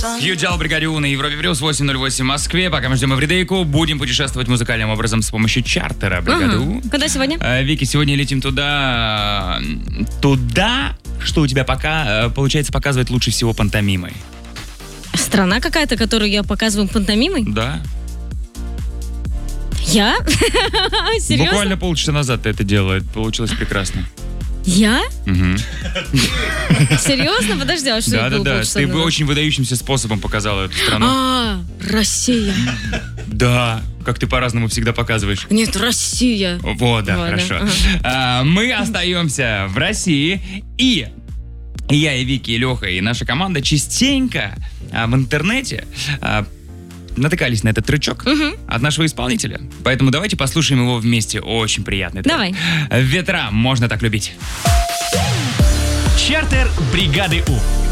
Хьюджал, Бригаде У на Европе Плюс, 8:08 в Москве. Пока мы ждем Эвридейку, будем путешествовать музыкальным образом с помощью чартера Бригады У. Куда сегодня? Вики, сегодня летим туда, что у тебя пока, получается, показывает лучше всего пантомимой. Страна какая-то, которую я показываю пантомимой? Да. Я? Серьезно? Буквально полчаса назад ты это делала, это получилось прекрасно. Я? Угу. Серьезно? Подожди, а что это было Да. полчаса Ты назад? очень выдающимся способом показала эту страну. Россия. Да, как ты по-разному всегда показываешь. Нет, Россия. Вот, да, Ладно, хорошо. Мы остаемся в России, и я, и Вики, и Леха, и наша команда частенько в интернете натыкались на этот тречок от нашего исполнителя. Поэтому давайте послушаем его вместе. Очень приятный трек. Давай. «Ветра» можно так любить. Чартер Бригады У.